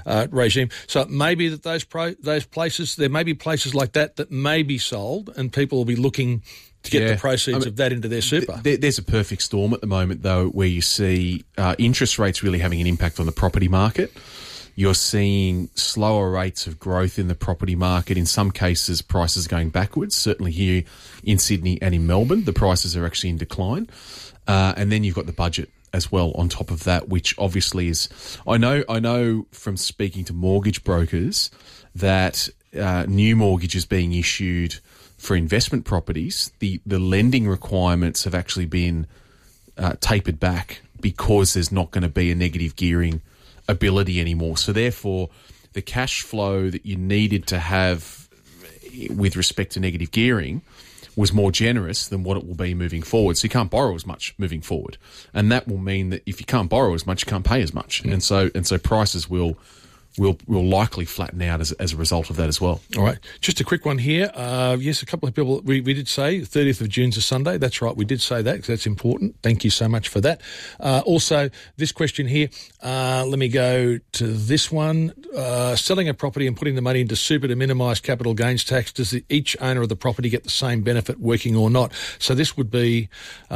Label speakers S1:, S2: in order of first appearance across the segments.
S1: regime. So it may be that those places, there may be places like that may be sold, and people will be looking to get the proceeds of that into their super.
S2: There's a perfect storm at the moment, though, where you see interest rates really having an impact on the property market. You're seeing slower rates of growth in the property market. In some cases, prices going backwards. Certainly here in Sydney and in Melbourne, the prices are actually in decline. And then you've got the budget as well on top of that, which obviously is... I know from speaking to mortgage brokers that new mortgages being issued for investment properties, the lending requirements have actually been tapered back because there's not going to be a negative gearing ability anymore. So therefore, the cash flow that you needed to have with respect to negative gearing was more generous than what it will be moving forward. So you can't borrow as much moving forward. And that will mean that if you can't borrow as much, you can't pay as much. And so prices will likely flatten out as a result of that as well.
S1: All right. Just a quick one here. Yes, a couple of people, we did say 30th of June's a Sunday. That's right. We did say that because that's important. Thank you so much for that. Also, this question here, let me go to this one. Selling a property and putting the money into super to minimise capital gains tax, does each owner of the property get the same benefit working or not? So this would be...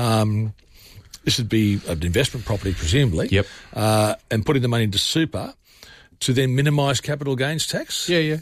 S1: this would be an investment property, presumably.
S2: Yep.
S1: And putting the money into super to then minimise capital gains tax?
S2: Yeah.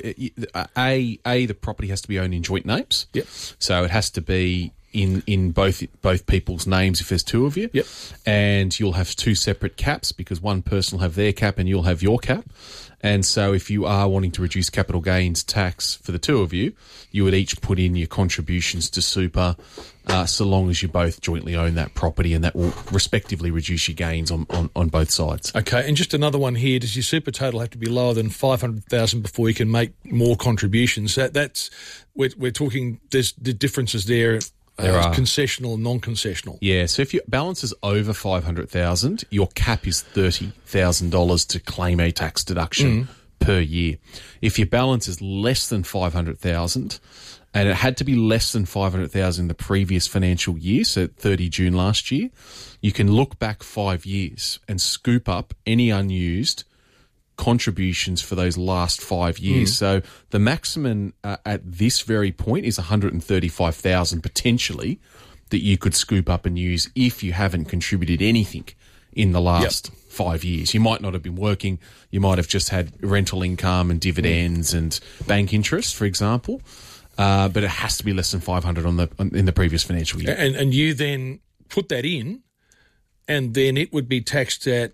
S2: The property has to be owned in joint names.
S1: Yep.
S2: So it has to be in both people's names if there's two of you.
S1: Yep.
S2: And you'll have two separate caps because one person will have their cap and you'll have your cap. And so if you are wanting to reduce capital gains tax for the two of you, you would each put in your contributions to super so long as you both jointly own that property, and that will respectively reduce your gains on both sides.
S1: Okay, and just another one here. Does your super total have to be lower than $500,000 before you can make more contributions? We're talking, there's the differences there.
S2: There are.
S1: Concessional and non-concessional.
S2: Yeah, so if your balance is over $500,000, your cap is $30,000 to claim a tax deduction per year. If your balance is less than $500,000, and it had to be less than $500,000 in the previous financial year, so 30 June last year, you can look back 5 years and scoop up any unused contributions for those last 5 years. So the maximum at this very point is $135,000 potentially that you could scoop up and use if you haven't contributed anything in the last 5 years. You might not have been working. You might have just had rental income and dividends and bank interest, for example. But it has to be less than $500 in the previous financial year.
S1: And you then put that in, and then it would be taxed at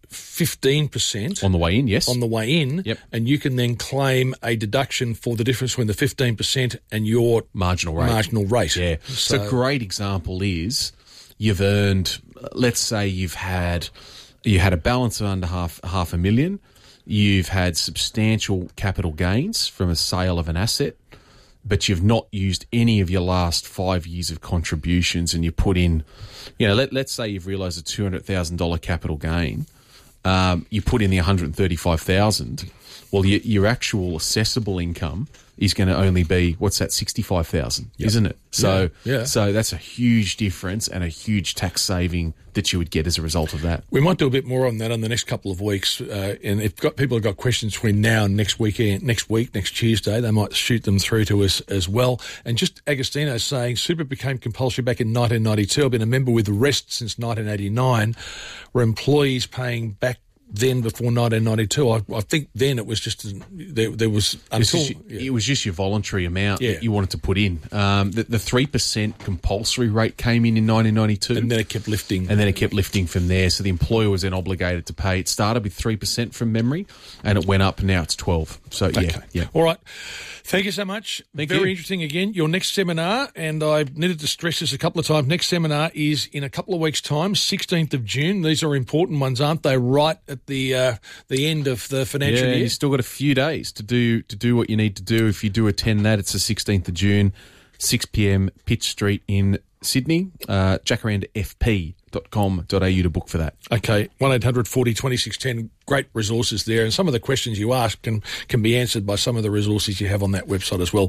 S1: 15%
S2: on the way in, yes.
S1: On the way in,
S2: yep.
S1: And you can then claim a deduction for the difference between the 15% and your
S2: marginal rate. Yeah. So a great example is you've earned, let's say you had a balance of under half a million. You've had substantial capital gains from a sale of an asset, but you've not used any of your last 5 years of contributions, and you put in, let's say you've realised a $200,000 capital gain. You put in the $135,000. Well, your actual assessable income is going to only be, $65,000, isn't it? So, so that's a huge difference and a huge tax saving that you would get as a result of that.
S1: We might do a bit more on that on the next couple of weeks. And if people have got questions between now and next Tuesday, they might shoot them through to us as well. And just Agostino saying, super became compulsory back in 1992. I've been a member with Rest since 1989. Were employees paying back then before 1992? I think then it was just there was
S2: it was just your voluntary amount that you wanted to put in. The 3% compulsory rate came in 1992,
S1: and then it kept lifting,
S2: from there. So the employer was then obligated to pay. It started with 3% from memory, and it went up, and now it's 12. So
S1: all right. Thank you so much. Very interesting again. Your next seminar, and I've needed to stress this a couple of times, next seminar is in a couple of weeks' time, 16th of June. These are important ones, aren't they? Right at the end of the financial year.
S2: You've still got a few days to do what you need to do. If you do attend that, it's the 16th of June, 6 p.m, Pitt Street in Sydney. jacarandafp.com.au to book for that.
S1: Okay, 1-800-40-2610. Great resources there, and some of the questions you ask can be answered by some of the resources you have on that website as well,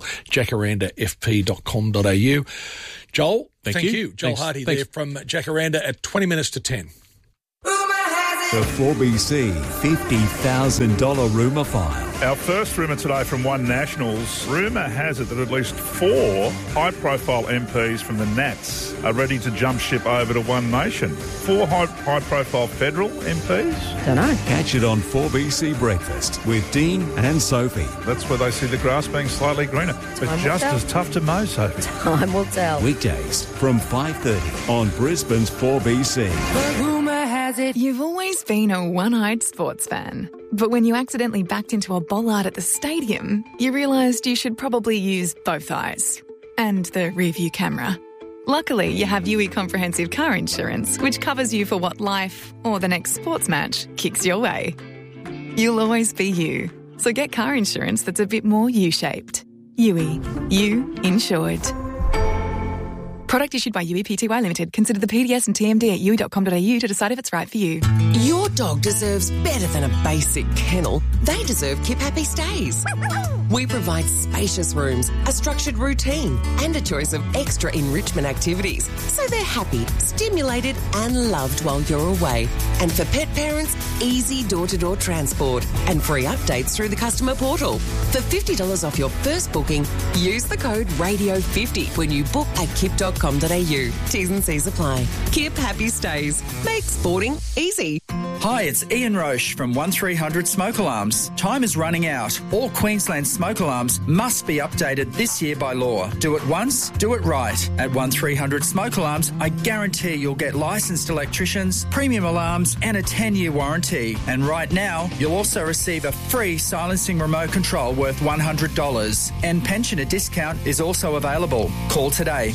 S1: jacarandafp.com.au. Joel, thank you. Joel Hardy there from Jacaranda at 20 minutes to 10.
S3: The 4BC $50,000 rumour file.
S4: Our first rumour today from One Nationals. Rumour has it that at least 4 high-profile MPs from the Nats are ready to jump ship over to One Nation. 4 high-profile federal MPs?
S5: Don't know.
S3: Catch it on 4BC Breakfast with Dean and Sophie.
S4: That's where they see the grass being slightly greener. But just as tough to mow, Sophie.
S5: Time will tell.
S3: Weekdays from 5:30 on Brisbane's 4BC.
S6: But rumour has it you've always been a one-eyed sports fan. But when you accidentally backed into a bollard at the stadium, you realised you should probably use both eyes. And the rear-view camera. Luckily, you have UE Comprehensive Car Insurance, which covers you for what life, or the next sports match, kicks your way. You'll always be you. So get car insurance that's a bit more U-shaped. UE. You insured. Product issued by UE Pty Limited. Consider the PDS and TMD at UE.com.au to decide if it's right for you.
S7: Your dog deserves better than a basic kennel. They deserve Kip Happy Stays. We provide spacious rooms, a structured routine, and a choice of extra enrichment activities, so they're happy, stimulated, and loved while you're away. And for pet parents, easy door-to-door transport and free updates through the customer portal. For $50 off your first booking, use the code RADIO50 when you book at kip.com.au. T's and C's apply. Kip Happy Stays. Make sporting easy.
S8: Hi, it's Ian Roche from 1300 Smoke Alarms. Time is running out. All Queensland smoke alarms must be updated this year by law. Do it once, do it right. At 1300 Smoke Alarms, I guarantee you'll get licensed electricians, premium alarms, and a 10-year warranty. And right now, you'll also receive a free silencing remote control worth $100. And pensioner discount is also available. Call today.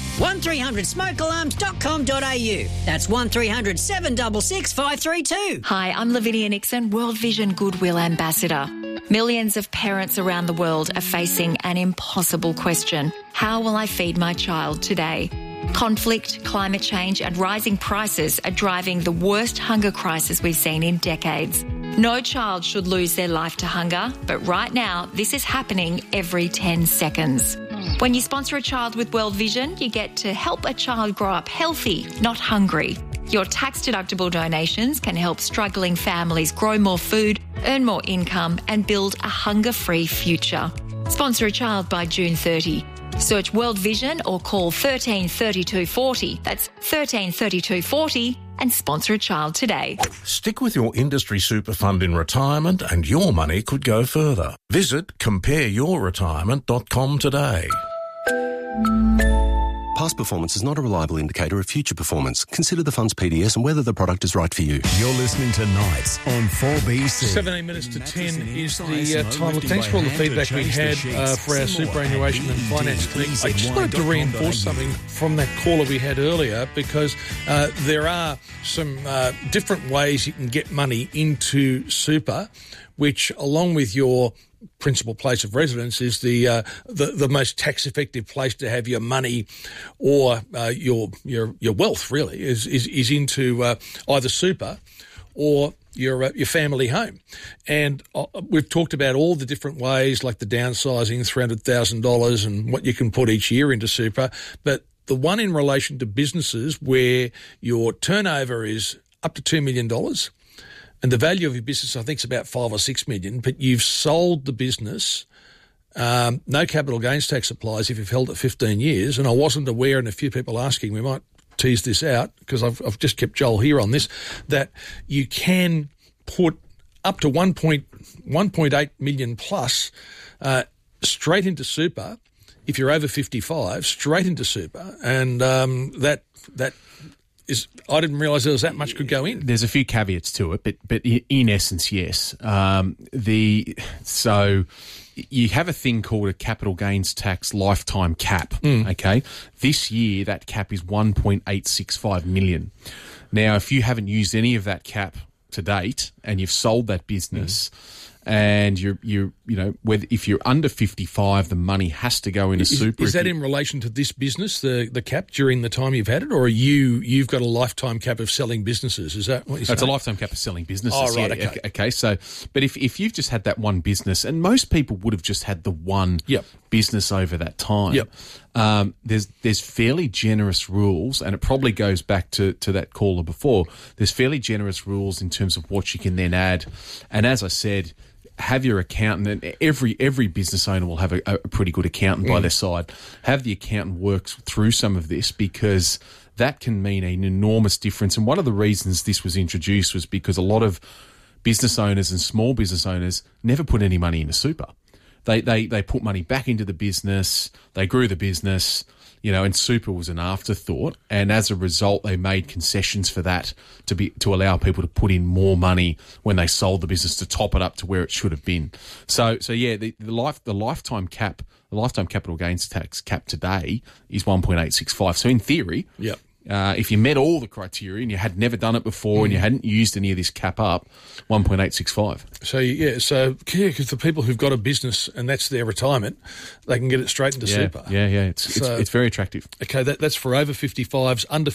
S9: 1300smokealarms.com.au. That's 1300 766 532.
S10: Hi, I'm Lavinia Nixon, World Vision Goodwill Ambassador. Millions of parents around the world are facing an impossible question. How will I feed my child today? Conflict, climate change and rising prices are driving the worst hunger crisis we've seen in decades. No child should lose their life to hunger, but right now this is happening every 10 seconds. When you sponsor a child with World Vision, you get to help a child grow up healthy, not hungry. Your tax-deductible donations can help struggling families grow more food, earn more income and build a hunger-free future. Sponsor a child by June 30. Search World Vision or call 133240. That's 133240 and sponsor a child today.
S11: Stick with your industry super fund in retirement and your money could go further. Visit compareyourretirement.com today.
S12: Past performance is not a reliable indicator of future performance. Consider the fund's PDS and whether the product is right for you.
S3: You're listening to Nights on 4BC.
S1: 17 minutes to 10 is the time. Look, thanks for all the feedback we had for our superannuation and finance clinic. I just wanted to reinforce something from that caller we had earlier because there are some different ways you can get money into super, which along with your principal place of residence is the most tax effective place to have your money or your wealth really is into either super or your family home. And we've talked about all the different ways like the downsizing, $300,000 and what you can put each year into super, but the one in relation to businesses where your turnover is up to $2 million and the value of your business, I think, is about $5 or $6 million, but you've sold the business. No capital gains tax applies if you've held it 15 years. And I wasn't aware, and a few people asking, we might tease this out because I've just kept Joel here on this, that you can put up to 1.8 million plus straight into super if you're over 55, straight into super, and that is, I didn't realise there was that much could go in.
S2: There's a few caveats to it, but in essence, yes. So you have a thing called a capital gains tax lifetime cap. Okay, this year that cap is 1.865 million. Now, if you haven't used any of that cap to date and you've sold that business, And if you're under 55, the money has to go into super.
S1: Is that in relation to this business, the cap during the time you've had it, or you've got a lifetime cap of selling businesses? Is that what you're saying?
S2: It's a lifetime cap of selling businesses.
S1: Oh, right,
S2: yeah. Okay. So, but if you've just had that one business, and most people would have just had the one business over that time, there's fairly generous rules, and it probably goes back to that caller before. There's fairly generous rules in terms of what you can then add, and as I said, have your accountant, and every business owner will have a pretty good accountant by their side. Have the accountant work through some of this, because that can mean an enormous difference. And one of the reasons this was introduced was because a lot of business owners and small business owners never put any money into super. They put money back into the business, they grew the business, and super was an afterthought. And as a result, they made concessions for that to allow people to put in more money when they sold the business to top it up to where it should have been. So yeah, the lifetime cap, the lifetime capital gains tax cap today is 1.865. So in theory, if you met all the criteria and you had never done it before and you hadn't used any of this cap up, 1.865.
S1: So because the people who've got a business and that's their retirement, they can get it straight into super.
S2: Yeah. It's very attractive.
S1: Okay, that's for over 55s, under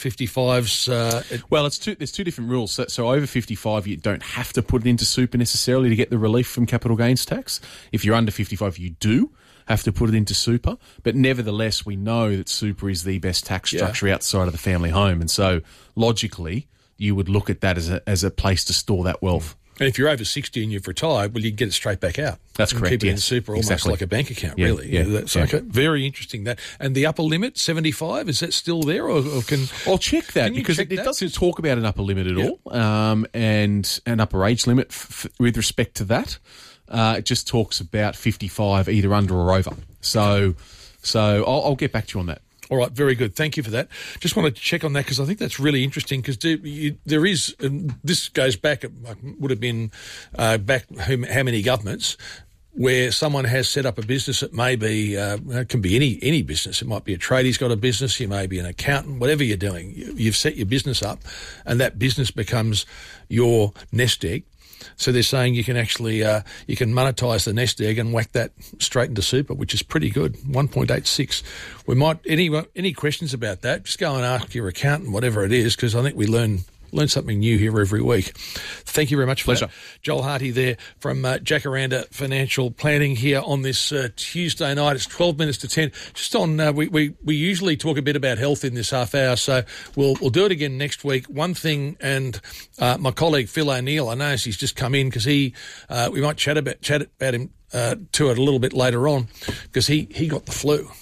S1: 55s.
S2: Well, there's two different rules. So over 55, you don't have to put it into super necessarily to get the relief from capital gains tax. If you're under 55, you do have to put it into super, but nevertheless we know that super is the best tax structure outside of the family home, and so logically you would look at that as a place to store that wealth.
S1: And if you're over 60 and you've retired, well, you can get it straight back out.
S2: That's correct.
S1: Keep it in super, almost like a bank account, really. Okay. Very interesting. That. And the upper limit, 75, is that still there, or can?
S2: I'll check that, because it doesn't talk about an upper limit at all, and an upper age limit with respect to that. It just talks about 55, either under or over. So I'll get back to you on that.
S1: All right, very good. Thank you for that. Just wanted to check on that because I think that's really interesting, because there is, this goes back, it would have been back how many governments, where someone has set up a business. It may be, it can be any business. It might be a tradie's got a business, you may be an accountant, whatever you're doing. You've set your business up and that business becomes your nest egg. So they're saying you can actually you can monetise the nest egg and whack that straight into super, which is pretty good. 1.86. We might any questions about that? Just go and ask your accountant, whatever it is, because I think we learn something new here every week. Thank you very much for that. Joel Harty there from Jacaranda Financial Planning here on this Tuesday night. It's 12 minutes to 10. Just on, we usually talk a bit about health in this half hour, so we'll do it again next week. One thing, and my colleague Phil O'Neill, I know he's just come in because we might chat about him to it a little bit later on, because he got the flu.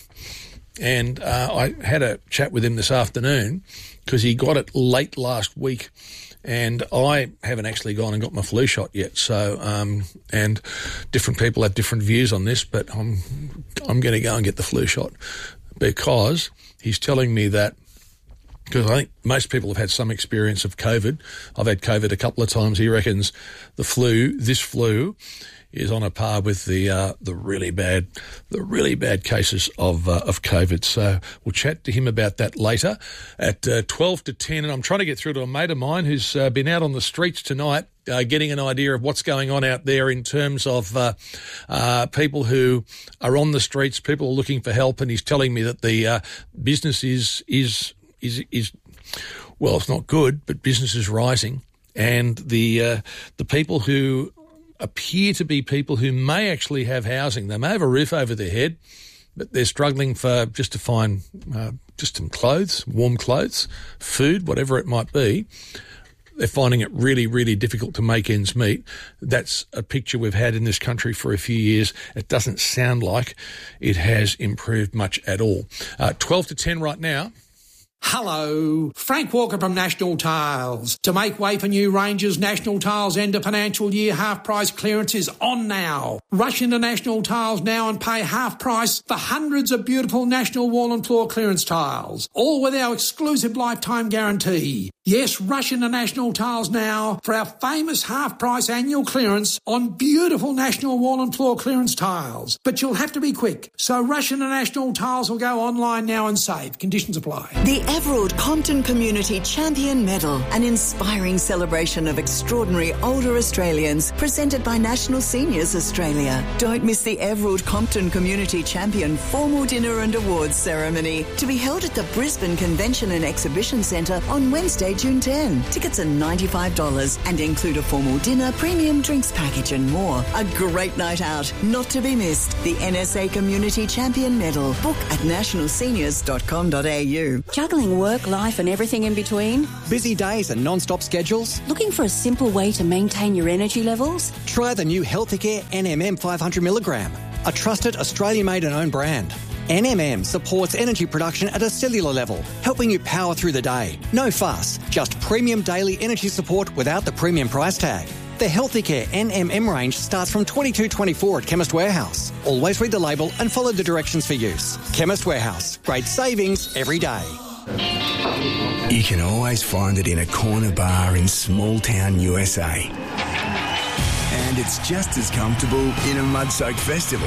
S1: And I had a chat with him this afternoon because he got it late last week, and I haven't actually gone and got my flu shot yet. So, and different people have different views on this, but I'm going to go and get the flu shot, because he's telling me that, because I think most people have had some experience of COVID. I've had COVID a couple of times. He reckons this flu is on a par with the really bad cases of COVID. So we'll chat to him about that later at 12 to 10. And I'm trying to get through to a mate of mine who's been out on the streets tonight, getting an idea of what's going on out there in terms of people who are on the streets, people looking for help. And he's telling me that the business is well, it's not good, but business is rising, and the people who appear to be people who may actually have housing. They may have a roof over their head, but they're struggling to find just some clothes, warm clothes, food, whatever it might be. They're finding it really, really difficult to make ends meet. That's a picture we've had in this country for a few years. It doesn't sound like it has improved much at all. 12 to 10 right now.
S5: Hello, Frank Walker from National Tiles. To make way for new ranges, National Tiles end of financial year half price clearance is on now. Rush into National Tiles now and pay half price for hundreds of beautiful National Wall and Floor clearance tiles, all with our exclusive lifetime guarantee. Yes, rush into National Tiles now for our famous half-price annual clearance on beautiful National Wall and Floor clearance tiles. But you'll have to be quick, so rush into National Tiles or go online now and save. Conditions apply.
S13: The Everald Compton Community Champion Medal, an inspiring celebration of extraordinary older Australians, presented by National Seniors Australia. Don't miss the Everald Compton Community Champion formal dinner and awards ceremony, to be held at the Brisbane Convention and Exhibition Centre on Wednesday, June 10. Tickets are $95 and include a formal dinner, premium drinks package and more. A great night out, not to be missed. The NSA Community Champion Medal. Book at nationalseniors.com.au.
S14: Juggling work, life and everything in between?
S15: Busy days and non-stop schedules?
S14: Looking for a simple way to maintain your energy levels?
S15: Try the new Healthicare NMM 500mg, a trusted Australian-made and owned brand. NMM supports energy production at a cellular level, helping you power through the day. No fuss, just premium daily energy support without the premium price tag. The Healthicare NMM range starts from $22.24 at Chemist Warehouse. Always read the label and follow the directions for use. Chemist Warehouse, great savings every day.
S16: You can always find it in a corner bar in small town USA. And it's just as comfortable in a mud-soaked festival.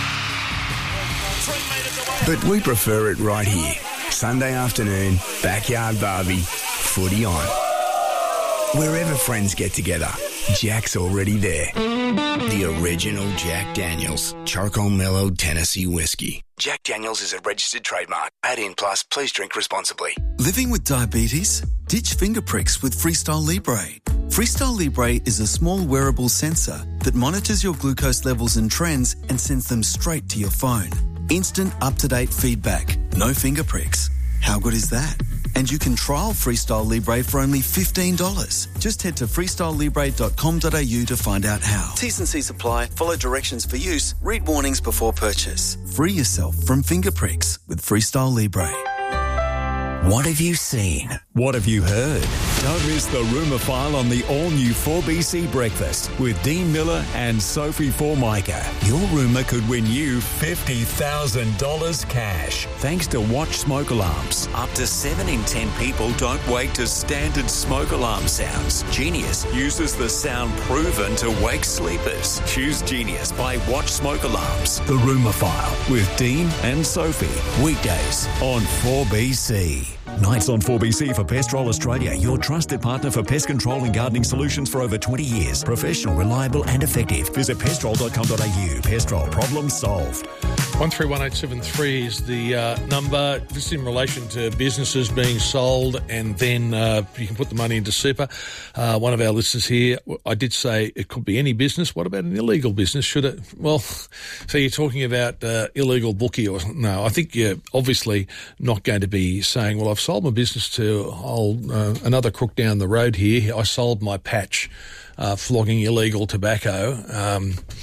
S16: But we prefer it right here. Sunday afternoon, backyard barbie, footy on. Wherever friends get together, Jack's already there. The original Jack Daniels, charcoal mellowed Tennessee whiskey. Jack Daniels is a registered trademark. 18 plus, please drink responsibly.
S17: Living with diabetes? Ditch finger pricks with Freestyle Libre. Freestyle Libre is a small wearable sensor that monitors your glucose levels and trends and sends them straight to your phone. Instant up-to-date feedback. No finger pricks. How good is that? And you can trial Freestyle Libre for only $15. Just head to freestylelibre.com.au to find out how. T's and C's apply. Follow directions for use. Read warnings before purchase. Free yourself from finger pricks with Freestyle Libre.
S3: What have you seen? What have you heard? Don't miss the Rumour File on the all-new 4BC Breakfast with Dean Miller and Sophie Formica. Your rumour could win you $50,000 cash. Thanks to Watch Smoke Alarms. Up to 7 in 10 people don't wake to standard smoke alarm sounds. Genius uses the sound proven to wake sleepers. Choose Genius by Watch Smoke Alarms. The Rumour File with Dean and Sophie. Weekdays on 4BC. Nights on 4BC for Pestrol Australia, your trusted partner for pest control and gardening solutions for over 20 years. Professional, reliable and effective. Visit pestrol.com.au. Pestrol, problem solved.
S1: 131873 is the number. This is in relation to businesses being sold and then you can put the money into super. One of our listeners here, I did say it could be any business. What about an illegal business? Should it? Well, so you're talking about illegal bookie or no? I think you're obviously not going to be saying, well, I've sold my business to another crook down the road here. I sold my patch flogging illegal tobacco.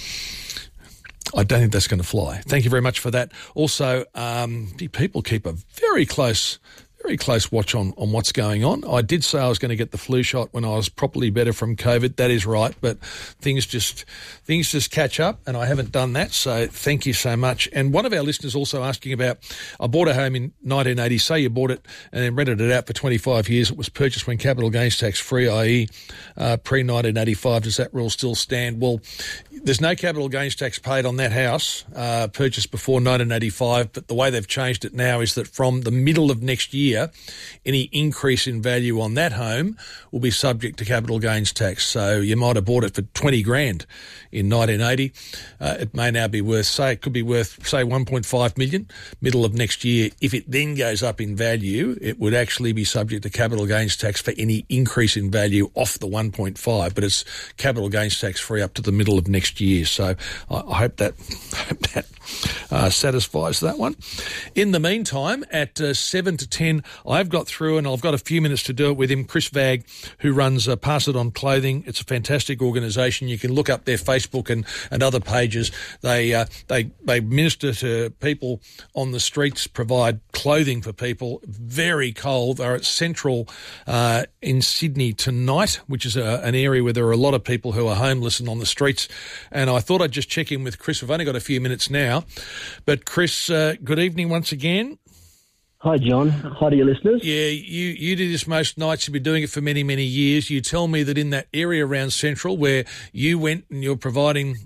S1: I don't think that's going to fly. Thank you very much for that. Also, people keep a very close watch on what's going on. I did say I was going to get the flu shot when I was properly better from COVID. That is right, but things just catch up, and I haven't done that. So thank you so much. And one of our listeners also asking about, I bought a home in 1980. Say you bought it and then rented it out for 25 years. It was purchased when capital gains tax free, i.e. pre-1985. Does that rule still stand? Well, there's no capital gains tax paid on that house purchased before 1985, but the way they've changed it now is that from the middle of next year, any increase in value on that home will be subject to capital gains tax. So you might have bought it for 20 grand in 1980. It may now be worth, it could be worth 1.5 million middle of next year. If it then goes up in value, it would actually be subject to capital gains tax for any increase in value off the 1.5, but it's capital gains tax free up to the middle of next year. So I hope that satisfies that one. In the meantime, at 7 to 10, I've got through, and I've got a few minutes to do it with him, Chris Vagg, who runs Pass It On Clothing. It's a fantastic organisation. You can look up their Facebook and other pages. They minister to people on the streets, provide clothing for people. Very cold. They're at Central in Sydney tonight, which is an area where there are a lot of people who are homeless and on the streets. And I thought I'd just check in with Chris. We've only got a few minutes now. But Chris, good evening once again.
S18: Hi, John. Hi to your listeners.
S1: Yeah, you do this most nights. You've been doing it for many, many years. You tell me that in that area around Central where you went and you're providing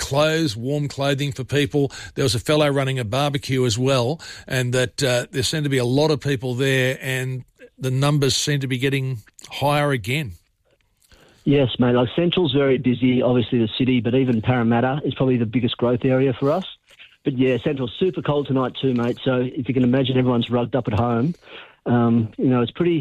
S1: clothes, warm clothing for people. There was a fellow running a barbecue as well, and that there seemed to be a lot of people there, and the numbers seem to be getting higher again.
S18: Yes, mate. Like Central's very busy, obviously the city, but even Parramatta is probably the biggest growth area for us. But yeah, Central's super cold tonight too, mate. So if you can imagine, everyone's rugged up at home. It's pretty.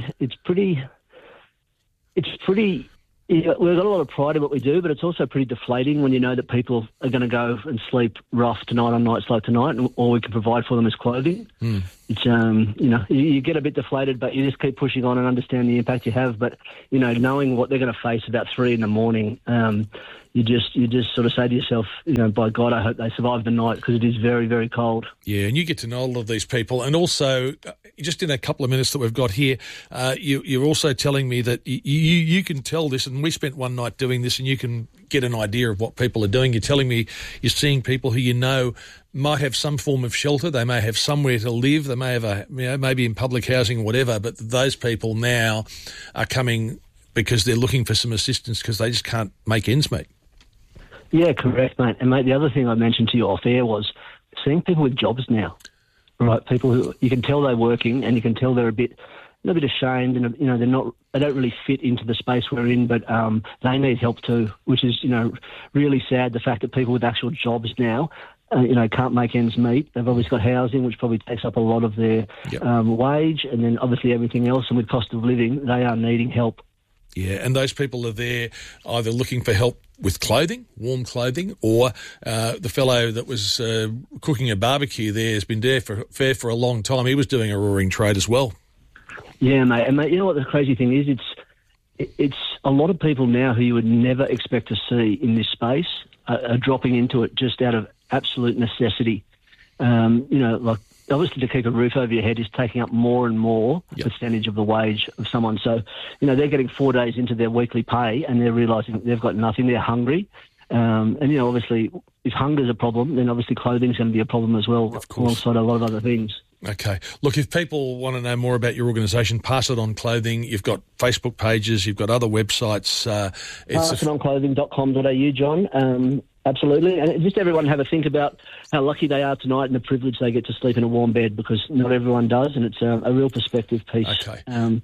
S18: Yeah, we've got a lot of pride in what we do, but it's also pretty deflating when you know that people are going to go and sleep rough tonight on nights like tonight, and all we can provide for them is clothing. It's you get a bit deflated, but you just keep pushing on and understand the impact you have. But knowing what they're going to face about 3 a.m, you just sort of say to yourself, by God, I hope they survive the night, because it is very, very cold.
S1: Yeah, and you get to know all of these people, and also just in a couple of minutes that we've got here, you're also telling me that you can tell this, and we spent one night doing this, and you can get an idea of what people are doing. You're telling me you're seeing people who might have some form of shelter, they may have somewhere to live, they may have maybe in public housing or whatever, but those people now are coming because they're looking for some assistance because they just can't make ends meet.
S18: Yeah, correct, mate. And, mate, the other thing I mentioned to you off air was seeing people with jobs now, right? People who you can tell they're working, and you can tell they're a bit ashamed, and they don't really fit into the space we're in, but they need help too, which is really sad. The fact that people with actual jobs now, can't make ends meet. They've obviously got housing, which probably takes up a lot of their wage, and then obviously everything else. And with cost of living, they are needing help.
S1: Yeah, and those people are there either looking for help with clothing, warm clothing, or the fellow that was cooking a barbecue there has been there for a long time. He was doing a roaring trade as well.
S18: Yeah, mate. And, mate, you know what the crazy thing is? It's a lot of people now who you would never expect to see in this space are dropping into it just out of absolute necessity. Like obviously to keep a roof over your head is taking up more and more percentage of the wage of someone. So, they're getting 4 days into their weekly pay and they're realising they've got nothing. They're hungry. Obviously, if hunger's a problem, then obviously clothing's going to be a problem as well, alongside a lot of other things.
S1: Okay. Look, if people want to know more about your organisation, Pass It On Clothing, you've got Facebook pages, you've got other websites.
S18: PassItOnClothing.com.au, John. Absolutely. And just everyone have a think about how lucky they are tonight and the privilege they get to sleep in a warm bed, because not everyone does, and it's a real perspective piece.
S1: Okay.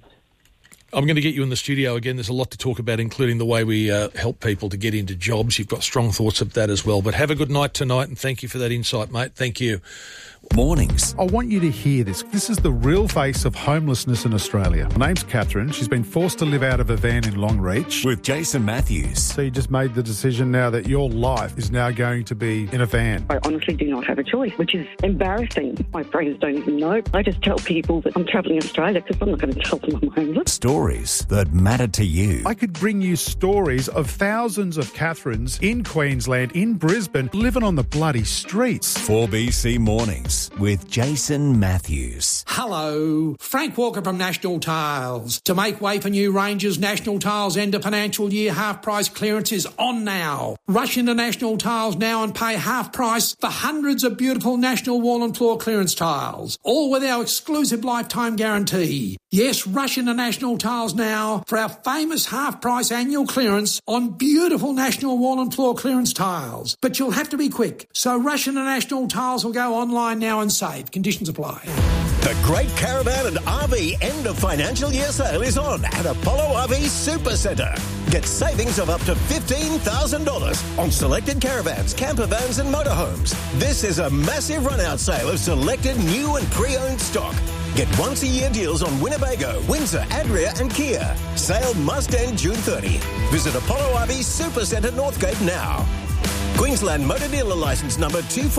S1: I'm going to get you in the studio again. There's a lot to talk about, including the way we help people to get into jobs. You've got strong thoughts of that as well. But have a good night tonight, and thank you for that insight, mate. Thank you.
S3: Mornings.
S19: I want you to hear this. This is the real face of homelessness in Australia. Her name's Catherine. She's been forced to live out of a van in Longreach.
S3: With Jason Matthews.
S19: So you just made the decision now that your life is now going to be in a van.
S20: I honestly do not have a choice, which is embarrassing. My friends don't even know. I just tell people that I'm travelling Australia because I'm not going to tell them I'm homeless.
S3: Stories that matter to you.
S19: I could bring you stories of thousands of Catherines in Queensland, in Brisbane, living on the bloody streets.
S3: 4BC Mornings with Jason Matthews.
S5: Hello, Frank Walker from National Tiles. To make way for new ranges, National Tiles end of financial year half price clearance is on now. Rush into National Tiles now and pay half price for hundreds of beautiful National wall and floor clearance tiles, all with our exclusive lifetime guarantee. Yes, rush into National Tiles now for our famous half price annual clearance on beautiful National wall and floor clearance tiles. But you'll have to be quick, so rush into National Tiles or go online now and save. Conditions apply.
S21: The Great Caravan and RV end of financial year sale is on at Apollo RV Super Centre. Get savings of up to $15,000 on selected caravans, camper vans and motorhomes. This is a massive run-out sale of selected new and pre-owned stock. Get once-a-year deals on Winnebago, Windsor, Adria and Kia. Sale must end June 30. Visit Apollo RV Super Centre Northgate now. Queensland Motor Dealer Licence number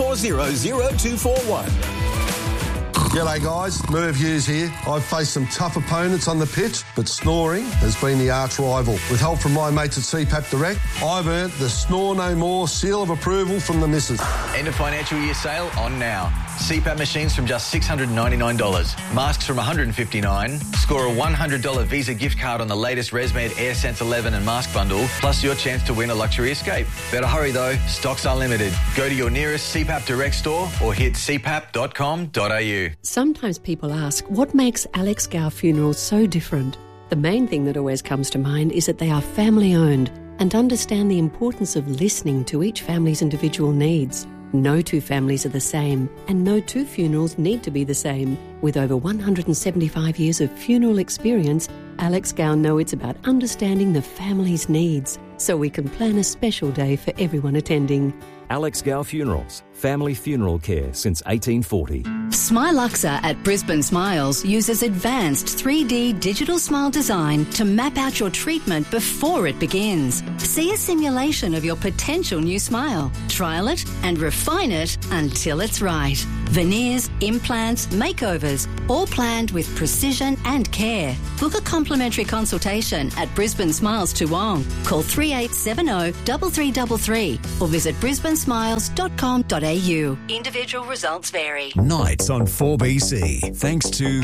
S21: 2400241.
S22: G'day guys, Merv Hughes here. I've faced some tough opponents on the pitch, but snoring has been the arch rival. With help from my mates at CPAP Direct, I've earned the Snore No More seal of approval from the missus.
S23: End of financial year sale on now. CPAP machines from just $699. Masks from $159. Score a $100 Visa gift card on the latest ResMed AirSense 11 and mask bundle, plus your chance to win a luxury escape. Better hurry though, stocks are limited. Go to your nearest CPAP Direct store or hit cpap.com.au.
S24: Sometimes people ask, what makes Alex Gow Funerals so different? The main thing that always comes to mind is that they are family owned. and understand the importance of listening to each family's individual needs. No two families are the same, and no two funerals need to be the same. With over 175 years of funeral experience, Alex Gow knows it's about understanding the family's needs, so we can plan a special day for everyone attending.
S4: Alex Gow Funerals, family funeral care since 1840.
S6: Smiluxa at Brisbane Smiles uses advanced 3D digital smile design to map out your treatment before it begins. See a simulation of your potential new smile, trial it and refine it until it's right. Veneers, implants, makeovers, all planned with precision and care. Book a complimentary consultation at Brisbane Smiles Toowong. Call 3870 3333 or visit brisbanesmiles.com.au. Individual results vary.
S3: Nights on 4BC, thanks to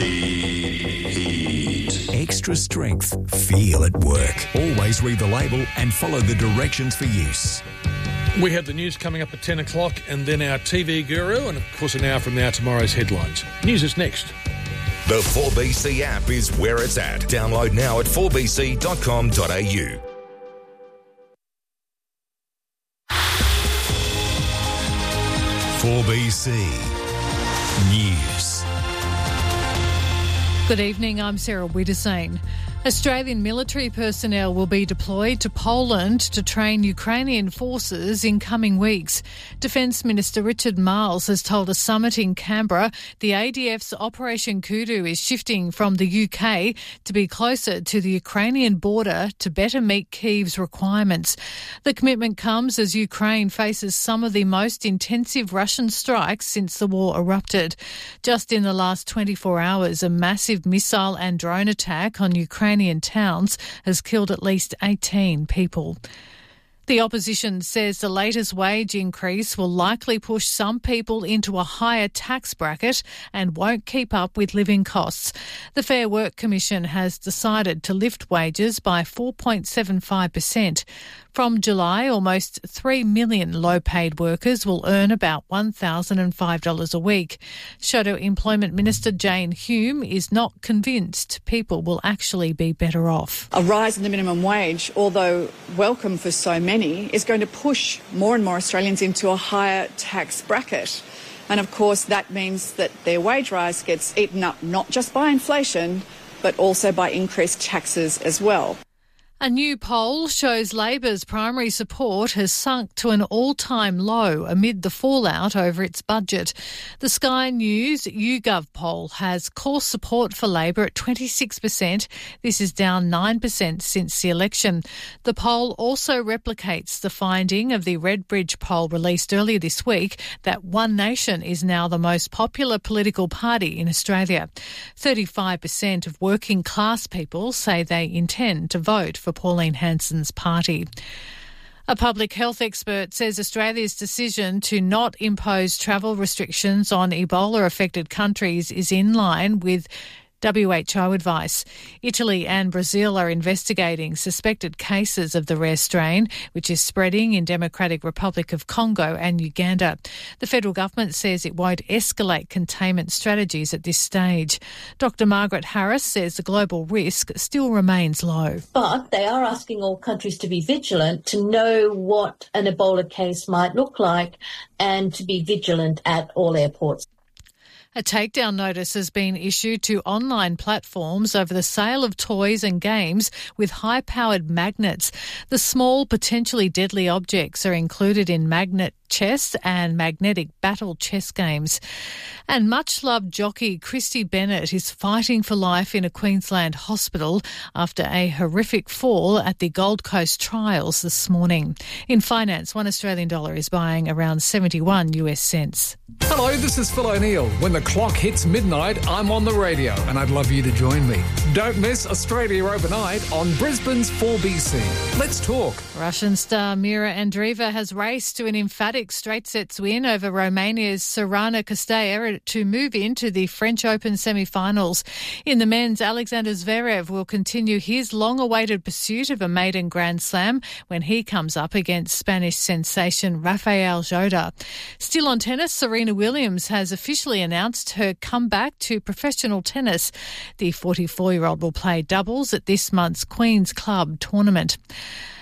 S3: Extra Strength. Feel at work. Always read the label and follow the directions for use.
S1: We have the news coming up at 10 o'clock and then our TV guru and, of course, an hour from now, tomorrow's headlines. News is next.
S7: The 4BC app is where it's at. Download now at 4bc.com.au.
S3: News.
S8: Good evening, I'm Sarah Wiedersane. Australian military personnel will be deployed to Poland to train Ukrainian forces in coming weeks. Defence Minister Richard Marles has told a summit in Canberra the ADF's Operation Kudu is shifting from the UK to be closer to the Ukrainian border to better meet Kyiv's requirements. The commitment comes as Ukraine faces some of the most intensive Russian strikes since the war erupted. Just in the last 24 hours, a massive missile and drone attack on Ukrainian towns has killed at least 18 people. The opposition says the latest wage increase will likely push some people into a higher tax bracket and won't keep up with living costs. The Fair Work Commission has decided to lift wages by 4.75%. From July, almost 3 million low-paid workers will earn about $1,005 a week. Shadow Employment Minister Jane Hume is not convinced people will actually be better off.
S25: A rise in the minimum wage, although welcome for so many, is going to push more and more Australians into a higher tax bracket. And of course, that means that their wage rise gets eaten up not just by inflation, but also by increased taxes as well.
S8: A new poll shows Labor's primary support has sunk to an all-time low amid the fallout over its budget. The Sky News YouGov poll has core support for Labor at 26%. This is down 9% since the election. The poll also replicates the finding of the Redbridge poll released earlier this week that One Nation is now the most popular political party in Australia. 35% of working class people say they intend to vote for Pauline Hanson's party. A public health expert says Australia's decision to not impose travel restrictions on Ebola-affected countries is in line with WHO advice. Italy and Brazil are investigating suspected cases of the rare strain, which is spreading in Democratic Republic of Congo and Uganda. The federal government says it won't escalate containment strategies at this stage. Dr. Margaret Harris says the global risk still remains low.
S26: But they are asking all countries to be vigilant, to know what an Ebola case might look like, and to be vigilant at all airports.
S8: A takedown notice has been issued to online platforms over the sale of toys and games with high-powered magnets. The small, potentially deadly objects are included in magnet chess and magnetic battle chess games. And much-loved jockey Christy Bennett is fighting for life in a Queensland hospital after a horrific fall at the Gold Coast trials this morning. In finance, $1 Australian is buying around 71 US cents.
S27: Hello, this is Phil O'Neill. When the clock hits midnight, I'm on the radio and I'd love you to join me. Don't miss Australia Overnight on Brisbane's 4BC. Let's talk.
S8: Russian star Mira Andreeva has raced to an emphatic straight sets win over Romania's Sorana Castella to move into the French Open semi-finals. In the men's, Alexander Zverev will continue his long-awaited pursuit of a maiden Grand Slam when he comes up against Spanish sensation Rafael Jodar. Still on tennis, Serena Williams has officially announced her comeback to professional tennis. The 44-year-old will play doubles at this month's Queen's Club tournament.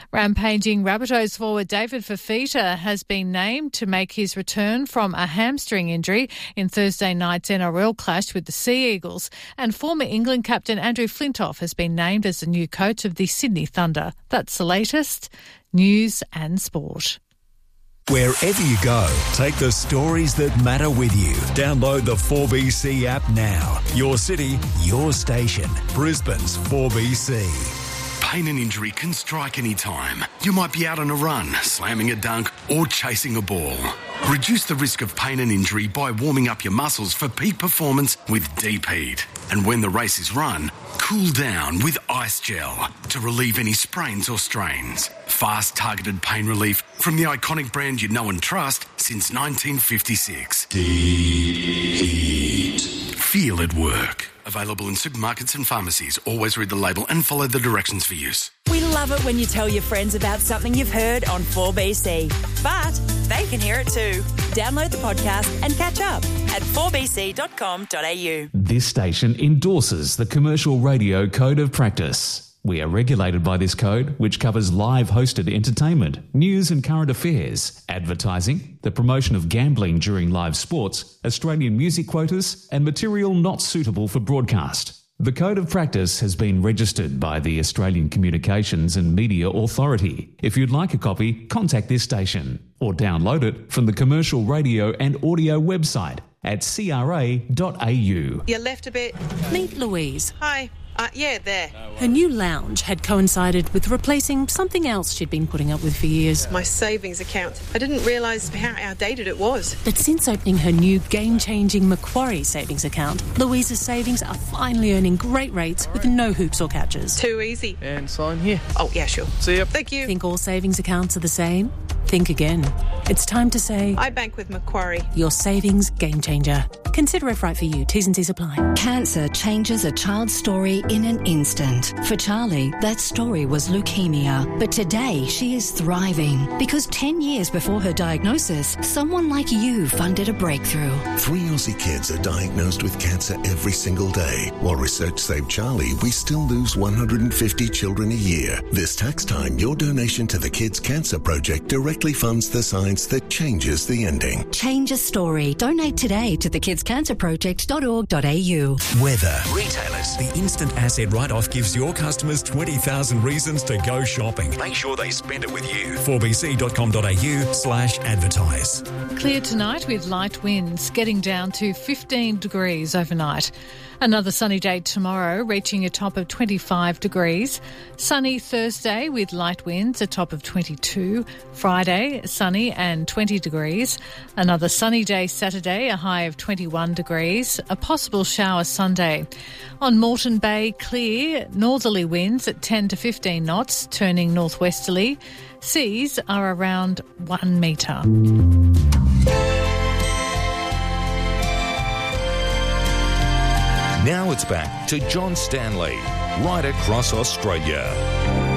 S8: Rampaging Rabbitohs forward David Fifita has been named to make his return from a hamstring injury in Thursday night's NRL clash with the Sea Eagles. And former England captain Andrew Flintoff has been named as the new coach of the Sydney Thunder. That's the latest news and sport.
S3: Wherever you go, take the stories that matter with you. Download the 4BC app now. Your city, your station. Brisbane's 4BC.
S2: Pain and injury can strike any time. You might be out on a run, slamming a dunk, or chasing a ball. Reduce the risk of pain and injury by warming up your muscles for peak performance with Deep Heat. And when the race is run, cool down with Ice Gel to relieve any sprains or strains. Fast, targeted pain relief from the iconic brand you know and trust since 1956. Deep Heat. Feel it work. Available in supermarkets and pharmacies. Always read the label and follow the directions for use.
S9: We love it when you tell your friends about something you've heard on 4BC. But they can hear it too. Download the podcast and catch up at 4bc.com.au.
S10: This station endorses the Commercial Radio Code of Practice. We are regulated by this code, which covers live hosted entertainment, news and current affairs, advertising, the promotion of gambling during live sports, Australian music quotas, and material not suitable for broadcast. The Code of Practice has been registered by the Australian Communications and Media Authority. If you'd like a copy, contact this station or download it from the Commercial Radio and Audio website at cra.au.
S11: You left a bit.
S12: Meet Louise.
S11: Hi. Yeah, there.
S12: Her new lounge had coincided with replacing something else she'd been putting up with for years.
S11: My savings account. I didn't realise how outdated it was.
S12: But since opening her new game-changing Macquarie savings account, Louise's savings are finally earning great rates with no hoops or catches.
S11: Too easy.
S12: And sign here.
S11: Oh, yeah, sure.
S12: See ya.
S11: Thank you.
S12: Think all savings accounts are the same? Think again. It's time to say...
S11: I bank with Macquarie.
S12: Your savings game changer. Consider if right for you. T's and C's apply.
S6: Cancer changes a child's story in an instant. For Charlie, that story was leukemia. But today, she is thriving because 10 years before her diagnosis, someone like you funded a breakthrough.
S13: 3 Aussie kids are diagnosed with cancer every single day. While research saved Charlie, we still lose 150 children a year. This tax time, your donation to the Kids Cancer Project directly funds the science that changes the ending.
S6: Change a story. Donate today to thekidscancerproject.org.au.
S3: Weather. Retailers. The instant asset write-off gives your customers 20,000 reasons to go shopping. Make sure they spend it with you. 4bc.com.au/advertise.
S8: Clear tonight with light winds, getting down to 15 degrees overnight. Another sunny day tomorrow, reaching a top of 25 degrees. Sunny Thursday with light winds, a top of 22. Friday, sunny and 20 degrees. Another sunny day Saturday, a high of 21 degrees. A possible shower Sunday. On Moreton Bay, clear, northerly winds at 10 to 15 knots, turning northwesterly. Seas are around 1 metre.
S7: Now it's back to John Stanley, right across Australia.